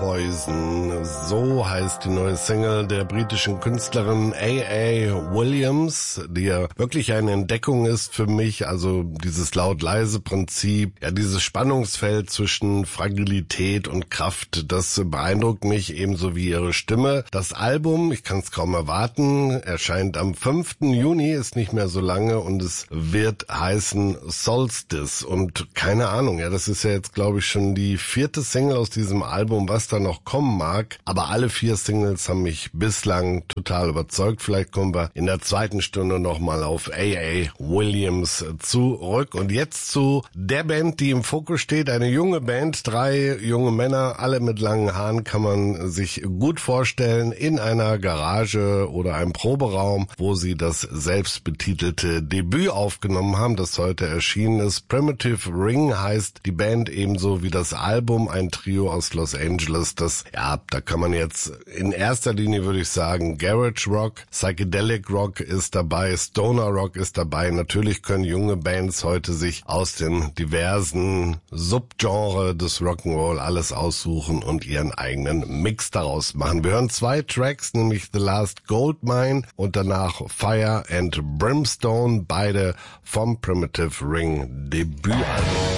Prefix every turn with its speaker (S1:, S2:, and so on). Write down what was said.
S1: Poison, so heißt die neue Single der britischen Künstlerin A.A. Williams, die ja wirklich eine Entdeckung ist für mich, also dieses Laut-Leise-Prinzip, ja dieses Spannungsfeld zwischen Fragilität und Kraft, das beeindruckt mich ebenso wie ihre Stimme. Das Album, ich kann es kaum erwarten, erscheint am 5. Juni, ist nicht mehr so lange und es wird heißen Solstice und keine Ahnung, ja das ist ja jetzt glaube ich schon die 4. Single aus diesem Album, was da noch kommen mag, aber alle 4 Singles haben mich bislang total überzeugt. Vielleicht kommen wir in der 2. Stunde nochmal auf A.A. Williams zurück und jetzt zu der Band, die im Fokus steht, eine junge Band, 3 junge Männer, alle mit langen Haaren, kann man sich gut vorstellen, in einer Garage oder einem Proberaum, wo sie das selbstbetitelte Debüt aufgenommen haben, das heute erschienen ist. Primitive Ring heißt die Band, ebenso wie das Album, ein Trio aus Los Angeles, das, ja, da kann man jetzt in erster Linie, würde ich sagen, Garage Rock, Psychedelic Rock ist dabei, Stoner Rock ist dabei. Natürlich können junge Bands heute sich aus den diversen Subgenre des Rock'n'Roll alles aussuchen und ihren eigenen Mix daraus machen. Wir hören 2 Tracks, nämlich The Last Goldmine und danach Fire and Brimstone, beide vom Primitive Ring Debütalbum.